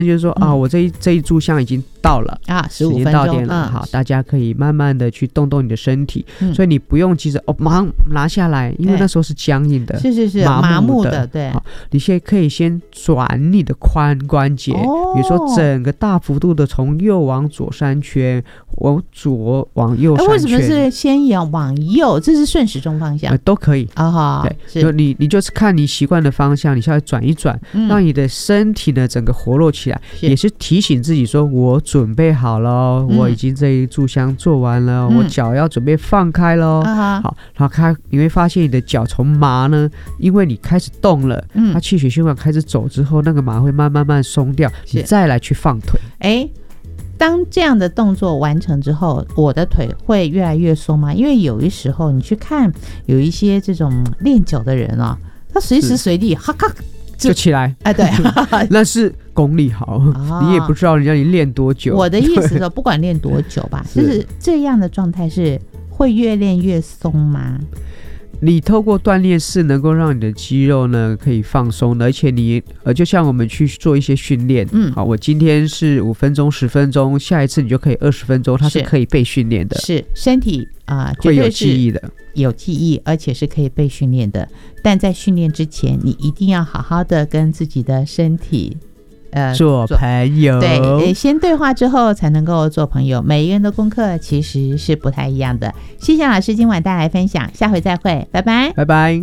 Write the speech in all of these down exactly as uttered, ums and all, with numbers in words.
就是说、嗯、啊，我这一这一炷香已经到了啊，十五分钟时间到点了、 嗯、 好，大家可以慢慢的去动动你的身体、嗯、所以你不用急着哦马上拿下来，因为那时候是僵硬的， 是是是麻木的，对， 好，你现在可以先转你的髋关节、哦、比如说整个大幅度的从右往左三圈，往左往右三圈。为什么是先往右？这是顺时钟方向、呃、 都可以啊、哦， 对，就你你就是看你习惯的方向，你稍微转一转、嗯、让你的身体呢整个活络起来，是也是提醒自己说我准备好了、嗯、我已经这一炷香做完了、嗯、我脚要准备放开了、嗯、好，然后开你会发现你的脚从麻呢，因为你开始动了、嗯、它气血循环开始走之后，那个麻会慢慢慢松掉，你再来去放腿。 哎，当这样的动作完成之后，我的腿会越来越松吗？因为有一时候你去看有一些这种练脚的人啊，他随时随地哈咔就起来， 哎，对， 那是功力好、哦，你也不知道人家你练多久。 我的意思说，不管练多久吧，就是这样的状态是会越练越松吗？ 你透过锻炼是能够让你的肌肉呢可以放松的，而且你呃就像我们去做一些训练，嗯，好，我今天是五分钟、十分钟，下一次你就可以二十分钟，它是可以被训练的， 是身体啊、呃、 会有记忆的， 有记忆，而且是可以被训练的。但在训练之前，你一定要好好的跟自己的身体。 呃，做朋友， 对，先对话之后才能够做朋友。每一个人的功课其实是不太一样的。谢谢老师今晚带来分享，下回再会，拜拜， 拜拜。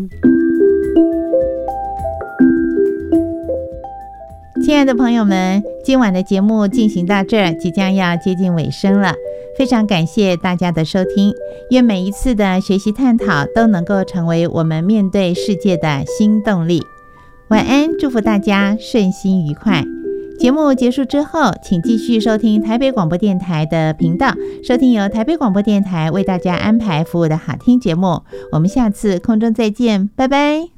亲爱的朋友们，今晚的节目进行到这儿，即将要接近尾声了。非常感谢大家的收听，愿每一次的学习探讨都能够成为我们面对世界的新动力。晚安，祝福大家顺心愉快。节目结束之后，请继续收听台北广播电台的频道，收听由台北广播电台为大家安排服务的好听节目。我们下次空中再见，拜拜。